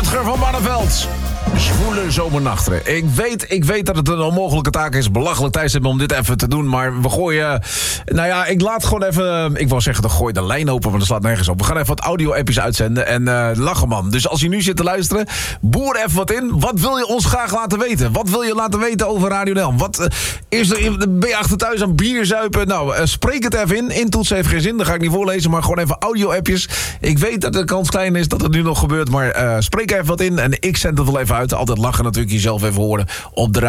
Rutger van Barneveld. Zwoele zomernachten. Ik weet dat het een onmogelijke taak is. Belachelijk tijdstip om dit even te doen. Maar we gooien... Nou ja, ik laat gewoon even... Ik wou zeggen, dan gooi de lijn open, maar dat slaat nergens op. We gaan even wat audio-appjes uitzenden. En lachen, man. Dus als je nu zit te luisteren, boer even wat in. Wat wil je ons graag laten weten? Wat wil je laten weten over Radio NL? Wat ben je achter thuis aan bier zuipen? Nou, spreek het even in. Intoets heeft geen zin, dat ga ik niet voorlezen. Maar gewoon even audio-appjes. Ik weet dat de kans klein is dat het nu nog gebeurt. Maar spreek even wat in en ik zend het wel even uit. Altijd lachen natuurlijk, jezelf even horen op de radio.